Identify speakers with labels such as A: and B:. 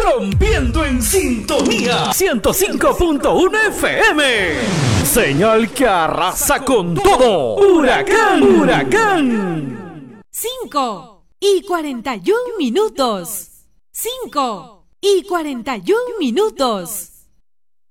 A: rompiendo en sintonía 105.1 FM. Señal que arrasa con todo. Huracán, huracán.
B: 5:41. 5:41.